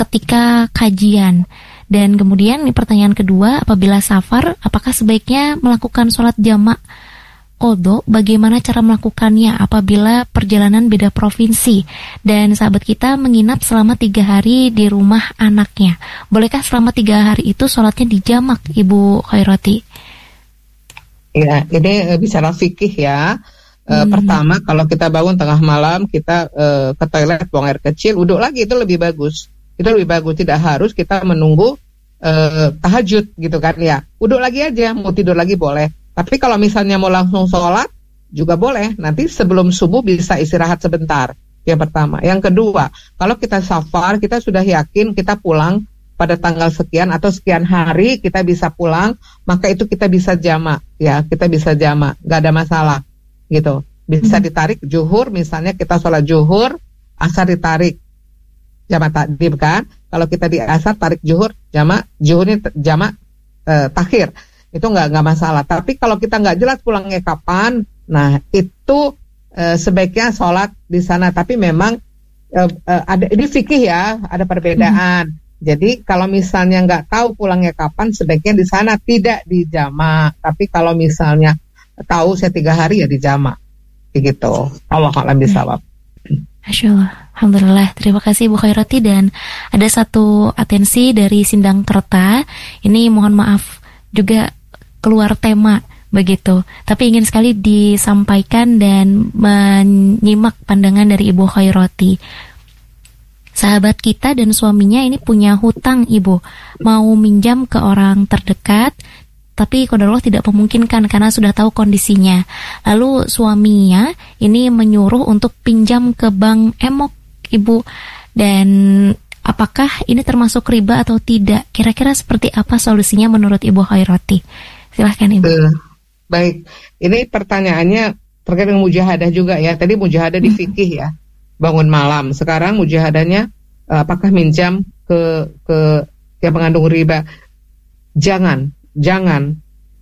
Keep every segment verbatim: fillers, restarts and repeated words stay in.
ketika kajian? Dan kemudian pertanyaan kedua, apabila safar, apakah sebaiknya melakukan sholat jamak qodho? Bagaimana cara melakukannya apabila perjalanan beda provinsi dan sahabat kita menginap selama tiga hari di rumah anaknya? Bolehkah selama tiga hari itu sholatnya dijamak, Ibu Khairati? Ya, ini bicara fikih ya. E, hmm. Pertama, kalau kita bangun tengah malam, kita e, ke toilet, buang air kecil, uduk lagi, itu lebih bagus. Itu lebih bagus, tidak harus kita menunggu e, tahajud gitu kan ya. Uduk lagi aja, mau tidur lagi boleh. Tapi kalau misalnya mau langsung sholat, juga boleh. Nanti sebelum subuh bisa istirahat sebentar. Yang pertama. Yang kedua, kalau kita safar, kita sudah yakin kita pulang pada tanggal sekian atau sekian hari kita bisa pulang, maka itu kita bisa jamak ya, kita bisa jamak, nggak ada masalah gitu. Bisa ditarik zuhur, misalnya kita sholat zuhur, asar ditarik jamak takdim kan. Kalau kita di asar tarik zuhur, jamak, zuhurnya jamak eh, takhir, itu nggak nggak masalah. Tapi kalau kita nggak jelas pulangnya kapan, nah itu eh, sebaiknya sholat di sana. Tapi memang eh, eh, ada ini fikih ya, ada perbedaan. Hmm. Jadi kalau misalnya nggak tahu pulangnya kapan, sebaiknya di sana tidak dijamak. Tapi kalau misalnya tahu saya tiga hari ya dijamak, begitu. Allah a'lam bishawab. Masya Allah, alhamdulillah. Terima kasih Bu Khairati. Dan ada satu atensi dari Sindang Kerta. Ini mohon maaf juga keluar tema begitu, tapi ingin sekali disampaikan dan menyimak pandangan dari Ibu Khairati. Sahabat kita dan suaminya ini punya hutang, Ibu. Mau minjam ke orang terdekat, tapi qadarullah tidak memungkinkan karena sudah tahu kondisinya. Lalu suaminya ini menyuruh untuk pinjam ke bank emok, Ibu. Dan apakah ini termasuk riba atau tidak? Kira-kira seperti apa solusinya menurut Ibu Khairati? Silahkan, Ibu. Uh, baik, ini pertanyaannya terkait dengan mujahadah juga ya. Tadi mujahadah di fikih ya, bangun malam. Sekarang mujahadahnya uh, apakah minjam ke ke yang mengandung riba? Jangan, jangan.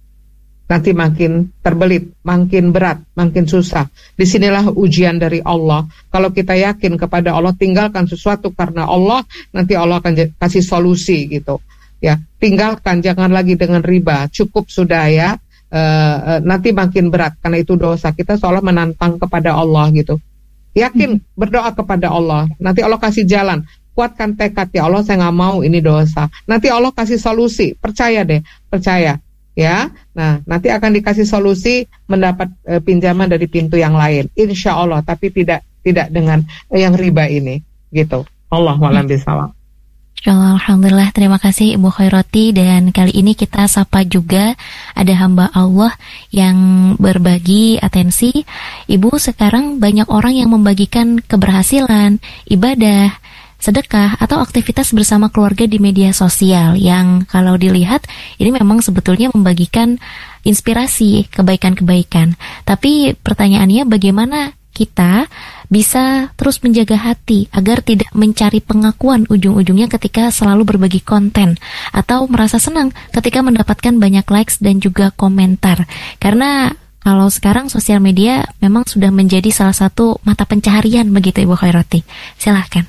Nanti makin terbelit, makin berat, makin susah. Disinilah ujian dari Allah. Kalau kita yakin kepada Allah, tinggalkan sesuatu karena Allah, nanti Allah akan kasih solusi gitu. Ya, tinggalkan, jangan lagi dengan riba. Cukup sudah ya. Uh, uh, nanti makin berat karena itu dosa. Kita seolah menantang kepada Allah gitu. Yakin, berdoa kepada Allah. Nanti Allah kasih jalan. Kuatkan tekad, ya Allah saya nggak mau ini dosa. Nanti Allah kasih solusi. Percaya deh, percaya. Ya, nah nanti akan dikasih solusi mendapat e, pinjaman dari pintu yang lain. Insya Allah, tapi tidak tidak dengan e, yang riba ini. Gitu. Allahu a'lam bishawab. Alhamdulillah, terima kasih Ibu Khairati. Dan kali ini kita sapa juga ada hamba Allah yang berbagi atensi. Ibu, sekarang banyak orang yang membagikan keberhasilan, ibadah, sedekah atau aktivitas bersama keluarga di media sosial yang kalau dilihat ini memang sebetulnya membagikan inspirasi, kebaikan-kebaikan. Tapi pertanyaannya, bagaimana kita bisa terus menjaga hati agar tidak mencari pengakuan ujung-ujungnya ketika selalu berbagi konten, atau merasa senang ketika mendapatkan banyak likes dan juga komentar. Karena kalau sekarang sosial media memang sudah menjadi salah satu mata pencaharian begitu, Ibu Khairati. Silahkan.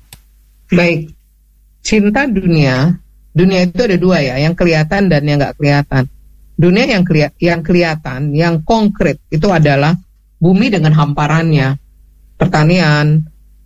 Baik, cinta dunia, dunia itu ada dua ya, yang kelihatan dan yang nggak kelihatan. Dunia yang keli- yang kelihatan, yang konkret itu adalah bumi dengan hamparannya, pertanian,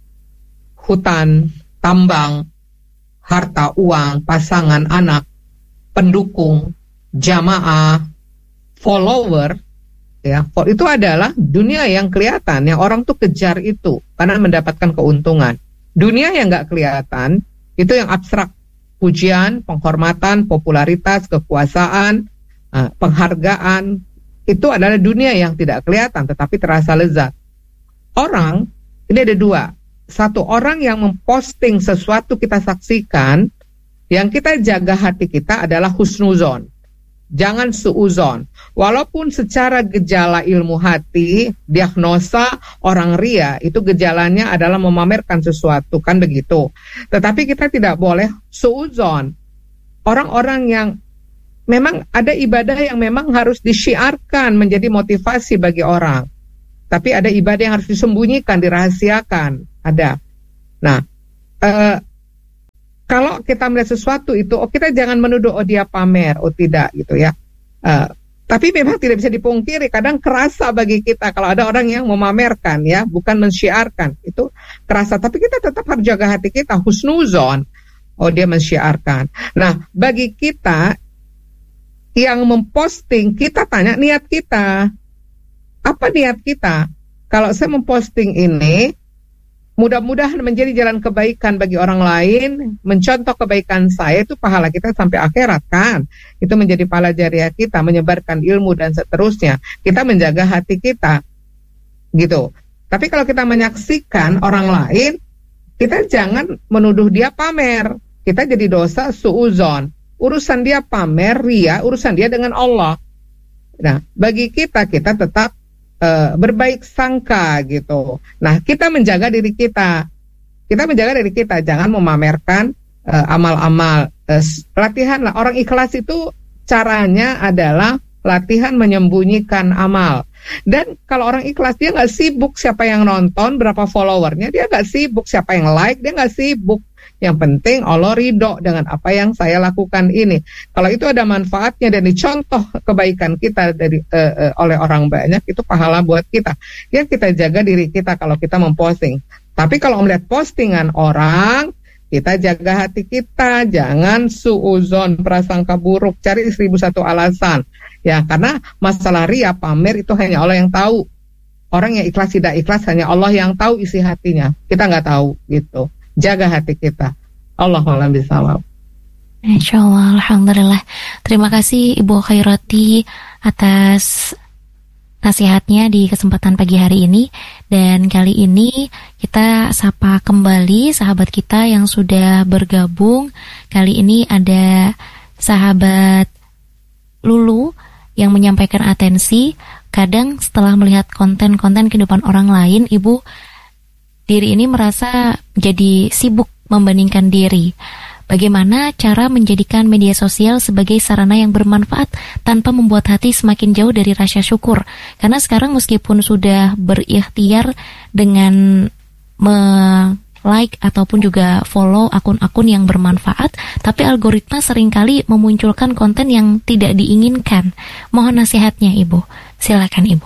hutan, tambang, harta, uang, pasangan, anak, pendukung, jamaah, follower, ya, itu adalah dunia yang kelihatan, yang orang tuh kejar itu karena mendapatkan keuntungan. Dunia yang nggak kelihatan itu yang abstrak, pujian, penghormatan, popularitas, kekuasaan, penghargaan. Itu adalah dunia yang tidak kelihatan tetapi terasa lezat. Orang, ini ada dua. Satu, orang yang memposting sesuatu kita saksikan, yang kita jaga hati kita adalah husnuzon. Jangan suuzon. Walaupun secara gejala ilmu hati, diagnosa orang ria, itu gejalanya adalah memamerkan sesuatu, kan begitu. Tetapi kita tidak boleh suuzon. Orang-orang yang memang ada ibadah yang memang harus disyiarkan menjadi motivasi bagi orang. Tapi ada ibadah yang harus disembunyikan, dirahasiakan. Ada. Nah, eh, kalau kita melihat sesuatu itu, oh kita jangan menuduh oh dia pamer, oh tidak gitu ya. Uh, tapi memang tidak bisa dipungkiri, kadang kerasa bagi kita kalau ada orang yang memamerkan ya, bukan mensyiarkan, itu kerasa. Tapi kita tetap harus jaga hati kita, husnuzon. Oh dia mensyiarkan. Nah bagi kita yang memposting, kita tanya niat kita. Apa niat kita? Kalau saya memposting ini, mudah-mudahan menjadi jalan kebaikan bagi orang lain, mencontoh kebaikan saya, itu pahala kita sampai akhirat kan. Itu menjadi pahala jariah kita, menyebarkan ilmu dan seterusnya. Kita menjaga hati kita, gitu. Tapi kalau kita menyaksikan orang lain, kita jangan menuduh dia pamer. Kita jadi dosa suuzon. Urusan dia pamer, ria, urusan dia dengan Allah. Nah, bagi kita, kita tetap Uh, berbaik sangka gitu. Nah, kita menjaga diri kita. Kita menjaga diri kita, jangan memamerkan uh, amal-amal. Uh, latihan lah. Orang ikhlas itu caranya adalah latihan menyembunyikan amal. Dan kalau orang ikhlas, dia nggak sibuk siapa yang nonton, berapa followernya, dia nggak sibuk siapa yang like, dia nggak sibuk. Yang penting Allah ridho dengan apa yang saya lakukan ini. Kalau itu ada manfaatnya dan dicontoh kebaikan kita dari uh, uh, oleh orang banyak, itu pahala buat kita. Yang kita jaga diri kita kalau kita memposting. Tapi kalau melihat postingan orang, kita jaga hati kita, jangan suuzon, prasangka buruk, cari seribu satu alasan. Ya, karena masalah ria, pamer itu hanya Allah yang tahu. Orang yang ikhlas tidak ikhlas hanya Allah yang tahu isi hatinya. Kita nggak tahu gitu. Jaga hati kita. Allahu a'lam bishawab. Insyaallah, alhamdulillah. Terima kasih Ibu Khairati atas nasihatnya di kesempatan pagi hari ini. Dan kali ini kita sapa kembali sahabat kita yang sudah bergabung. Kali ini ada sahabat Lulu yang menyampaikan atensi. Kadang setelah melihat konten-konten kehidupan orang lain, Ibu, diri ini merasa jadi sibuk membandingkan diri. Bagaimana cara menjadikan media sosial sebagai sarana yang bermanfaat tanpa membuat hati semakin jauh dari rasa syukur? Karena sekarang meskipun sudah berikhtiar dengan me-like ataupun juga follow akun-akun yang bermanfaat, tapi algoritma seringkali memunculkan konten yang tidak diinginkan. Mohon nasihatnya Ibu. Silakan Ibu.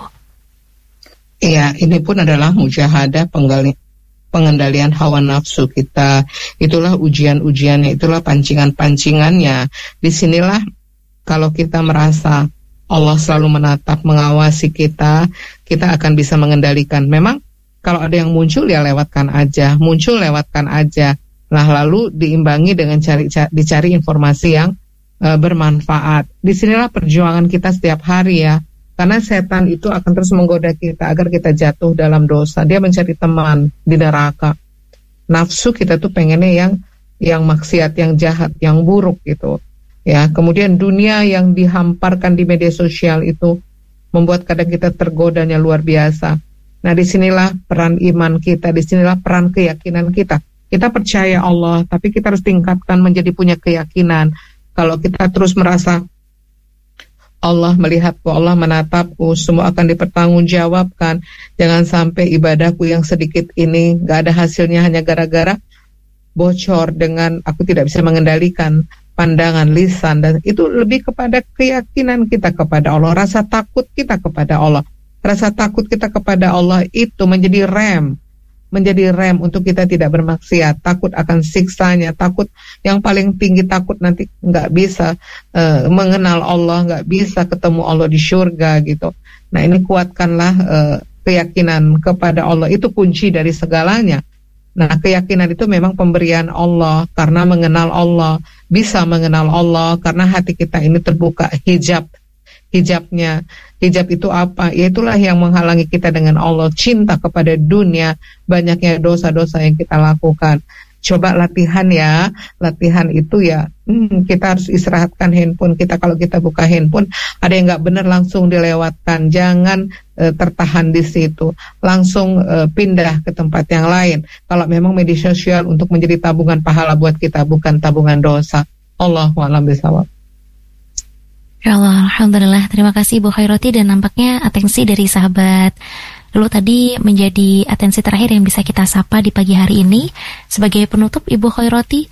Iya, ini pun adalah mujahadah penggali pengendalian hawa nafsu kita. Itulah ujian-ujiannya, itulah pancingan-pancingannya. Disinilah kalau kita merasa Allah selalu menatap, mengawasi kita, kita akan bisa mengendalikan. Memang kalau ada yang muncul ya lewatkan aja, muncul lewatkan aja. Nah lalu diimbangi dengan cari, cari dicari informasi yang uh, bermanfaat. Disinilah perjuangan kita setiap hari ya. Karena setan itu akan terus menggoda kita agar kita jatuh dalam dosa. Dia mencari teman di neraka. Nafsu kita tuh pengennya yang yang maksiat, yang jahat, yang buruk gitu. Ya, kemudian dunia yang dihamparkan di media sosial itu membuat kadang kita tergodanya luar biasa. Nah, disinilah peran iman kita, disinilah peran keyakinan kita. Kita percaya Allah, tapi kita harus tingkatkan menjadi punya keyakinan. Kalau kita terus merasa Allah melihatku, Allah menatapku, semua akan dipertanggungjawabkan. Jangan sampai ibadahku yang sedikit ini gak ada hasilnya hanya gara-gara bocor dengan aku tidak bisa mengendalikan pandangan, lisan, dan itu lebih kepada keyakinan kita kepada Allah, rasa takut kita kepada Allah. Rasa takut kita kepada Allah itu menjadi rem, menjadi rem untuk kita tidak bermaksiat, takut akan siksanya, takut yang paling tinggi, takut nanti nggak bisa uh, mengenal Allah, nggak bisa ketemu Allah di surga gitu. Nah ini kuatkanlah uh, keyakinan kepada Allah, itu kunci dari segalanya. Nah keyakinan itu memang pemberian Allah, karena mengenal Allah, bisa mengenal Allah, karena hati kita ini terbuka hijab. Hijabnya, hijab itu apa? Ya itulah yang menghalangi kita dengan Allah, cinta kepada dunia, banyaknya dosa-dosa yang kita lakukan. Coba latihan ya, latihan itu ya, hmm, kita harus istirahatkan handphone kita. Kalau kita buka handphone, ada yang nggak benar langsung dilewatkan, jangan e, tertahan di situ, langsung e, pindah ke tempat yang lain. Kalau memang media sosial untuk menjadi tabungan pahala buat kita, bukan tabungan dosa. Allahu a'lam bishawab. Ya Allah, alhamdulillah. Terima kasih Ibu Khairati, dan nampaknya atensi dari sahabat Lalu tadi menjadi atensi terakhir yang bisa kita sapa di pagi hari ini. Sebagai penutup Ibu Khairati,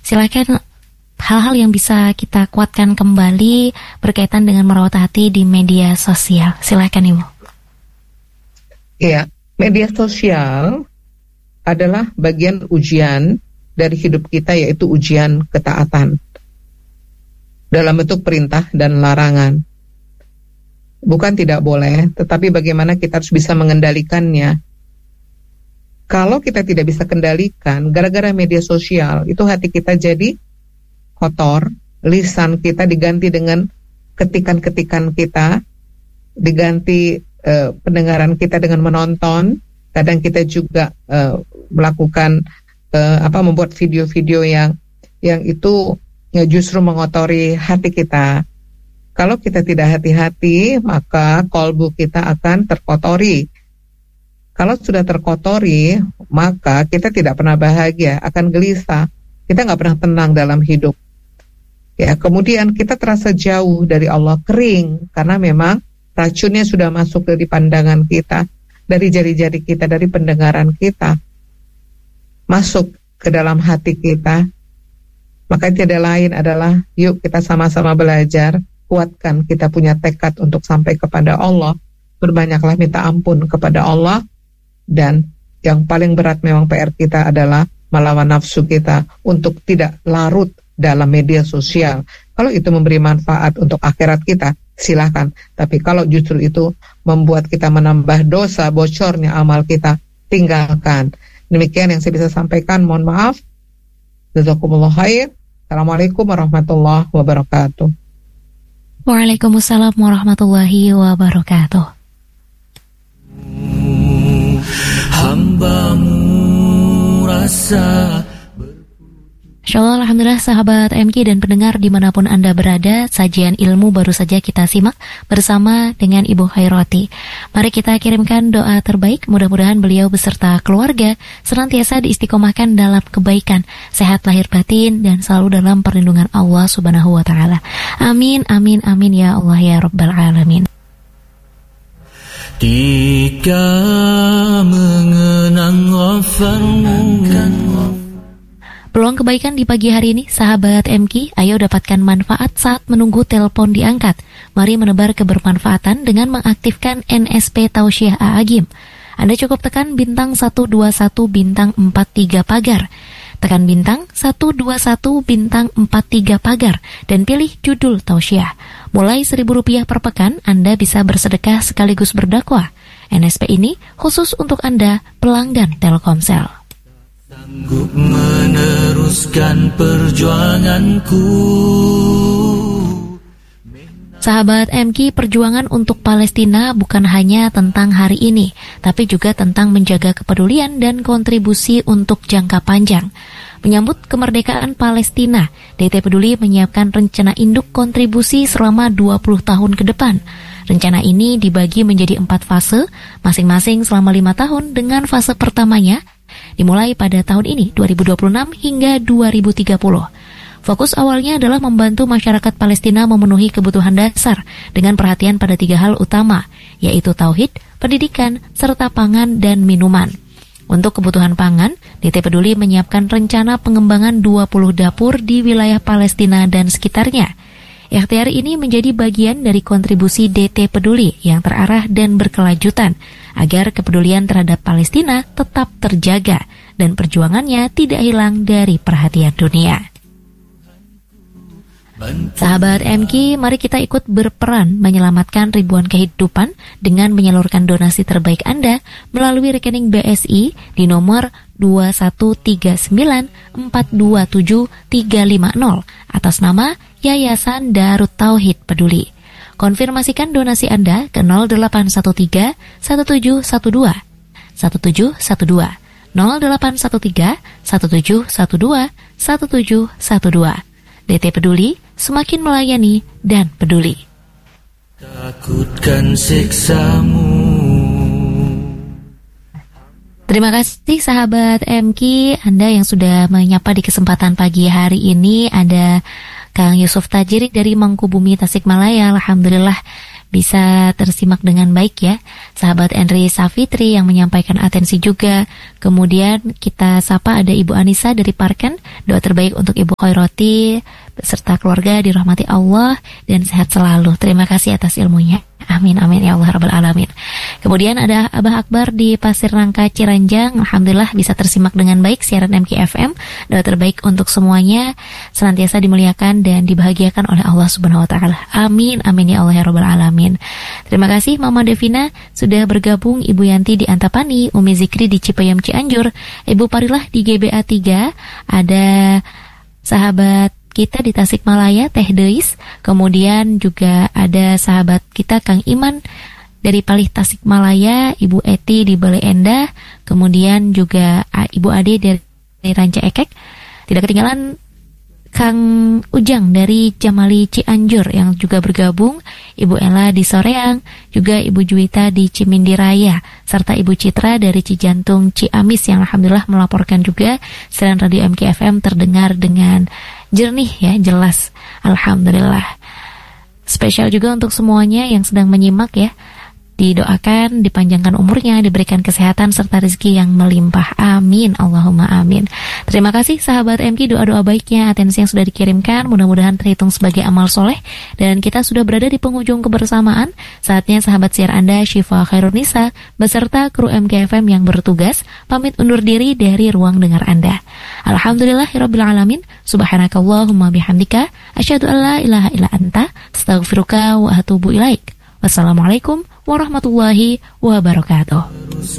silakan hal-hal yang bisa kita kuatkan kembali berkaitan dengan merawat hati di media sosial. Silakan Ibu. Iya, media sosial adalah bagian ujian dari hidup kita, yaitu ujian ketaatan dalam bentuk perintah dan larangan. Bukan tidak boleh, tetapi bagaimana kita harus bisa mengendalikannya. Kalau kita tidak bisa kendalikan, gara-gara media sosial, itu hati kita jadi kotor, lisan kita diganti dengan ketikan-ketikan kita, diganti eh, pendengaran kita dengan menonton. Kadang kita juga eh, melakukan eh, apa membuat video-video yang yang itu ya justru mengotori hati kita. Kalau kita tidak hati-hati, maka kolbu kita akan terkotori. Kalau sudah terkotori, maka kita tidak pernah bahagia, akan gelisah. Kita nggak pernah tenang dalam hidup. Ya, kemudian kita terasa jauh dari Allah, kering, karena memang racunnya sudah masuk dari pandangan kita, dari jari-jari kita, dari pendengaran kita, masuk ke dalam hati kita. Maka tiada lain adalah, yuk kita sama-sama belajar, kuatkan kita punya tekad untuk sampai kepada Allah, berbanyaklah minta ampun kepada Allah, dan yang paling berat memang P R kita adalah melawan nafsu kita untuk tidak larut dalam media sosial. Kalau itu memberi manfaat untuk akhirat kita, silakan. Tapi kalau justru itu membuat kita menambah dosa, bocornya amal kita, tinggalkan. Demikian yang saya bisa sampaikan, mohon maaf. Jazakumullah khair. Assalamualaikum warahmatullahi wabarakatuh. Waalaikumsalam warahmatullahi wabarakatuh. Hambamu rasa. Insyaallah, alhamdulillah sahabat M K dan pendengar dimanapun Anda berada, sajian ilmu baru saja kita simak bersama dengan Ibu Khairoti. Mari kita kirimkan doa terbaik, mudah-mudahan beliau beserta keluarga senantiasa diistiqomahkan dalam kebaikan, sehat lahir batin, dan selalu dalam perlindungan Allah Subhanahu wa Ta'ala. Amin, amin, amin ya Allah ya Rabbal Alamin. Jika mengenang wafarmu, peluang kebaikan di pagi hari ini, sahabat M K, ayo dapatkan manfaat saat menunggu telepon diangkat. Mari menebar kebermanfaatan dengan mengaktifkan N S P Tausiah A'agim. Anda cukup tekan bintang satu dua satu bintang empat tiga pagar. Tekan bintang satu dua satu bintang empat tiga pagar dan pilih judul Tausiah. Mulai seribu rupiah per pekan, Anda bisa bersedekah sekaligus berdakwah. N S P ini khusus untuk Anda pelanggan Telkomsel. Sanggup meneruskan perjuanganku. Sahabat M K, perjuangan untuk Palestina bukan hanya tentang hari ini, tapi juga tentang menjaga kepedulian dan kontribusi untuk jangka panjang. Menyambut kemerdekaan Palestina, D T Peduli menyiapkan rencana induk kontribusi selama dua puluh tahun ke depan. Rencana ini dibagi menjadi empat fase, masing-masing selama lima tahun dengan fase pertamanya dimulai pada tahun ini dua ribu dua puluh enam hingga dua ribu tiga puluh. Fokus awalnya adalah membantu masyarakat Palestina memenuhi kebutuhan dasar dengan perhatian pada tiga hal utama, yaitu tauhid, pendidikan, serta pangan dan minuman. Untuk kebutuhan pangan, D T Peduli menyiapkan rencana pengembangan dua puluh dapur di wilayah Palestina dan sekitarnya. Ikhtiar ini menjadi bagian dari kontribusi D T Peduli yang terarah dan berkelanjutan agar kepedulian terhadap Palestina tetap terjaga dan perjuangannya tidak hilang dari perhatian dunia. Sahabat M K, mari kita ikut berperan menyelamatkan ribuan kehidupan dengan menyalurkan donasi terbaik Anda melalui rekening B S I di nomor dua satu tiga sembilan empat dua tujuh tiga lima nol atas nama Yayasan Darut Tauhid Peduli. Konfirmasikan donasi Anda ke nol delapan satu tiga satu tujuh satu dua satu tujuh satu dua nol delapan satu tiga satu tujuh satu dua satu tujuh satu dua. D T Peduli, semakin melayani dan peduli. Takutkan siksamu. Terima kasih sahabat M K, Anda yang sudah menyapa di kesempatan pagi hari ini. Ada Kang Yusuf Tajiri dari Mangkubumi Tasikmalaya. Alhamdulillah bisa tersimak dengan baik ya. Sahabat Henry Safitri yang menyampaikan atensi juga. Kemudian kita sapa ada Ibu Anissa dari Parken. Doa terbaik untuk Ibu Khairoti serta keluarga dirahmati Allah dan sehat selalu. Terima kasih atas ilmunya. Amin amin ya Allah rabbal alamin. Kemudian ada Abah Akbar di Pasir Nangka Ciranjang. Alhamdulillah bisa tersimak dengan baik siaran M K F M. Doa terbaik untuk semuanya senantiasa dimuliakan dan dibahagiakan oleh Allah Subhanahu wa taala. Amin amin ya Allah ya rabbal alamin. Terima kasih Mama Devina sudah bergabung, Ibu Yanti di Antapani, Umi Zikri di Cipayam Cianjur, Ibu Parilah di G B A tiga, ada sahabat kita di Tasikmalaya Teh Deis, kemudian juga ada sahabat kita Kang Iman dari Palih Tasikmalaya, Ibu Eti di Bale Endah, kemudian juga Ibu Ade dari Ranca Ekek. Tidak ketinggalan Kang Ujang dari Jamali Cianjur yang juga bergabung, Ibu Ella di Soreang, juga Ibu Juwita di Cimindi Raya, serta Ibu Citra dari Cijantung Ciamis yang alhamdulillah melaporkan juga siaran radio M K F M terdengar dengan jernih ya, jelas. Alhamdulillah. Spesial juga untuk semuanya yang sedang menyimak ya. Didoakan, dipanjangkan umurnya, diberikan kesehatan serta rezeki yang melimpah. Amin, Allahumma amin. Terima kasih sahabat M K, doa-doa baiknya, atensi yang sudah dikirimkan, mudah-mudahan terhitung sebagai amal soleh. Dan kita sudah berada di penghujung kebersamaan. Saatnya sahabat siar Anda Syifa Khairunisa beserta kru M K F M yang bertugas pamit undur diri dari ruang dengar Anda. Alhamdulillahirabbil alamin. Subhanakallahumma bihamdika asyhadu an la ilaha illa anta astaghfiruka wa atubu ilaik. Wassalamualaikum warahmatullahi wabarakatuh.